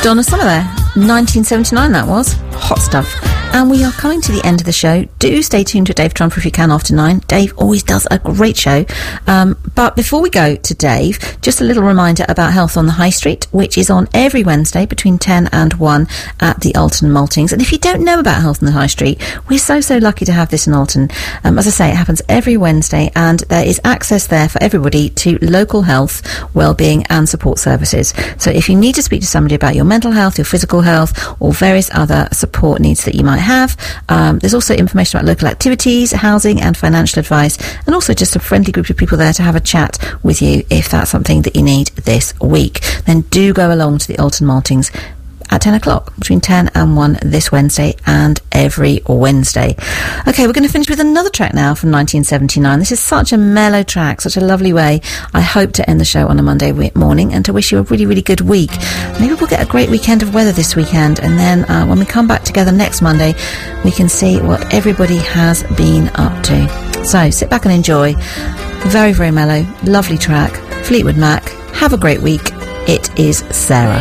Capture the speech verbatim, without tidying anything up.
Donna Summer there. nineteen seventy-nine that was. Hot stuff. And we are coming to the end of the show. Do stay tuned to Dave Trumper if you can after nine. Dave always does a great show. Um, but before we go to Dave, just a little reminder about Health on the High Street, which is on every Wednesday between ten and one at the Alton Maltings. And if you don't know about Health on the High Street, we're so, so lucky to have this in Alton. Um, as I say, it happens every Wednesday, and there is access there for everybody to local health, wellbeing and support services. So if you need to speak to somebody about your mental health, your physical health, or various other support needs that you might have, um, there's also information about local activities, housing and financial advice, and also just a friendly group of people there to have a chat with you if that's something that you need this week. Then do go along to the Alton Maltings at ten o'clock, between ten and one this Wednesday and every Wednesday. Okay, we're going to finish with another track now from nineteen seventy-nine. This is such a mellow track, such a lovely way, I hope, to end the show on a Monday morning and to wish you a really, really good week. Maybe we'll get a great weekend of weather this weekend, and then uh, when we come back together next Monday, we can see what everybody has been up to. So sit back and enjoy. Very, very mellow, lovely track. Fleetwood Mac. Have a great week. It is Sarah.